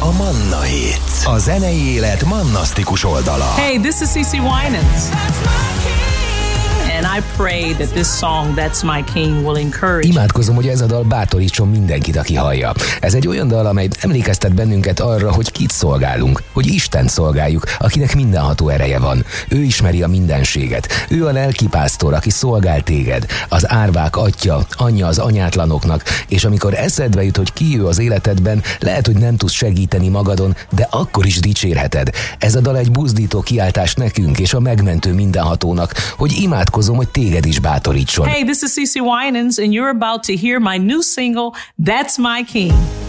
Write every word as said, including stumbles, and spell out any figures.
a Manna Hits, a zenei élet mannasztikus oldala. Hey, this is CeCe Winans. And I pray that this song, That's My King, will encourage. Imádkozom, hogy ez a dal bátorítson mindenkit, aki hallja. Ez egy olyan dal, amely emlékeztet bennünket arra, hogy kit szolgálunk, hogy Istent szolgáljuk, akinek mindenható ereje van. Ő ismeri a mindenséget. Ő a lelkipásztor, aki szolgál téged, az árvák atya, anyja az anyátlanoknak, és amikor eszedbe jut, hogy ki ő az életedben, lehet, hogy nem tudsz segíteni magadon, de akkor is dicsérheted. Ez a dal egy buzdító kiáltás nekünk és a megmentő mindenhatónak, hogy imádkozom, hogy téged is bátorítson. Hey, this is CeCe Winans, and you're about to hear my new single, That's My King.